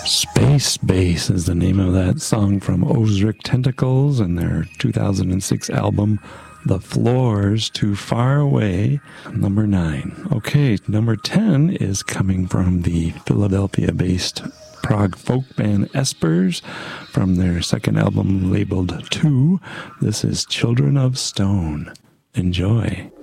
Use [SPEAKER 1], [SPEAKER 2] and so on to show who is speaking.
[SPEAKER 1] Space Bass is the name of that song from Ozric Tentacles and their 2006 album, The Floors Too Far Away, number 9. Okay, number 10 is coming from the Philadelphia-based prog folk band Espers from their second album labeled 2. This is Children of Stone. Enjoy.